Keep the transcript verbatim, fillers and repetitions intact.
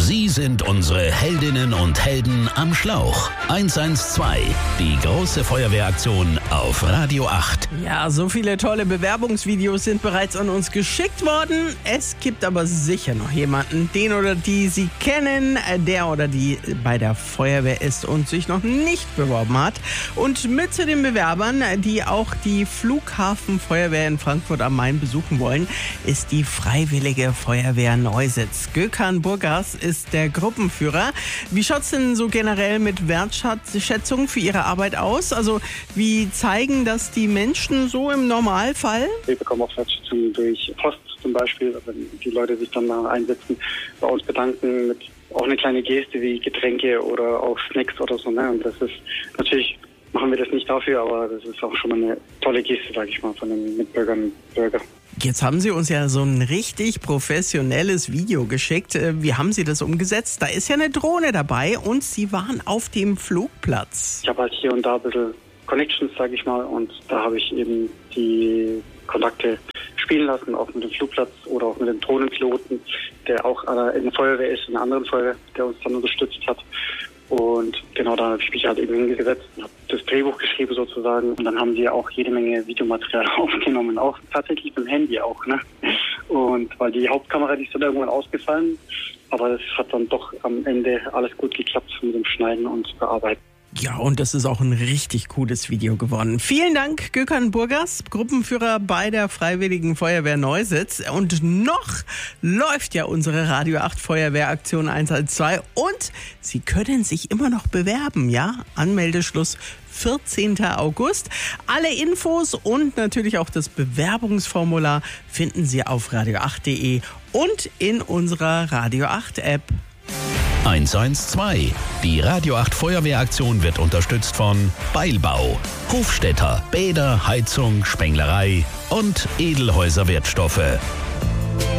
Sie sind unsere Heldinnen und Helden am Schlauch. eins eins zwei, die große Feuerwehraktion auf Radio acht. Ja, so viele tolle Bewerbungsvideos sind bereits an uns geschickt worden. Es gibt aber sicher noch jemanden, den oder die Sie kennen, der oder die bei der Feuerwehr ist und sich noch nicht beworben hat. Und mit zu den Bewerbern, die auch die Flughafenfeuerwehr in Frankfurt am Main besuchen wollen, ist die Freiwillige Feuerwehr Neusetz. Gökhan Burgas ist der Gruppenführer. Wie schaut es denn so generell mit Wertschätzung für Ihre Arbeit aus? Also wie zeigen das die Menschen so im Normalfall? Wir bekommen auch Wertschätzung durch Post zum Beispiel, wenn die Leute sich dann mal einsetzen, bei uns bedanken mit auch eine kleine Geste wie Getränke oder auch Snacks oder so. Ne? Und das ist natürlich, machen wir das nicht dafür, aber das ist auch schon mal eine tolle Geste, sage ich mal, von den Mitbürgern und Bürgern. Jetzt haben Sie uns ja so ein richtig professionelles Video geschickt. Wie haben Sie das umgesetzt? Da ist ja eine Drohne dabei und Sie waren auf dem Flugplatz. Ich habe halt hier und da ein bisschen Connections, sage ich mal, und da habe ich eben die Kontakte spielen lassen, auch mit dem Flugplatz oder auch mit dem Drohnenpiloten, der auch in der Feuerwehr ist, in einer anderen Feuerwehr, der uns dann unterstützt hat. Und genau da habe ich mich halt eben hingesetzt und habe das Drehbuch geschrieben sozusagen. Und dann haben wir auch jede Menge Videomaterial aufgenommen, auch tatsächlich mit dem Handy auch, ne? Und weil die Hauptkamera, die ist dann irgendwann ausgefallen, aber das hat dann doch am Ende alles gut geklappt mit dem Schneiden und Bearbeiten. Ja, und das ist auch ein richtig cooles Video geworden. Vielen Dank, Gökhan Burgas, Gruppenführer bei der Freiwilligen Feuerwehr Neusetz. Und noch läuft ja unsere Radio acht Feuerwehraktion eins eins zwei und Sie können sich immer noch bewerben, ja? Anmeldeschluss vierzehnten August. Alle Infos und natürlich auch das Bewerbungsformular finden Sie auf radio acht punkt de und in unserer Radio acht App. eins eins zwei. Die Radio acht Feuerwehraktion wird unterstützt von Beilbau, Hofstädter, Bäder, Heizung, Spenglerei und Edelhäuser Wertstoffe.